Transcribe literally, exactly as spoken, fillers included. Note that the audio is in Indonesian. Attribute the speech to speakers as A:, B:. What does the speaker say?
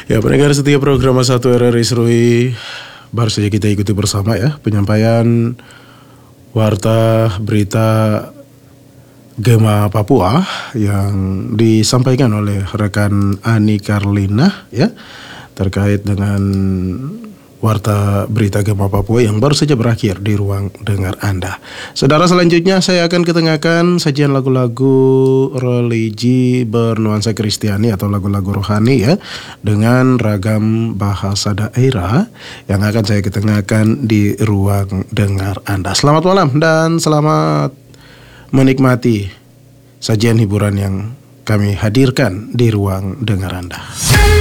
A: Ya, pendengar setia program satu R R I Serui, baru saja kita ikuti bersama ya penyampaian warta berita Gema Papua yang disampaikan oleh rekan Ani Karlina ya terkait dengan warta berita Gema Papua yang baru saja berakhir di ruang dengar Anda. Saudara, selanjutnya saya akan ketengahkan sajian lagu-lagu religi bernuansa Kristiani atau lagu-lagu rohani ya dengan ragam bahasa daerah yang akan saya ketengahkan di ruang dengar Anda. Selamat malam dan selamat menikmati sajian hiburan yang kami hadirkan di ruang dengar Anda.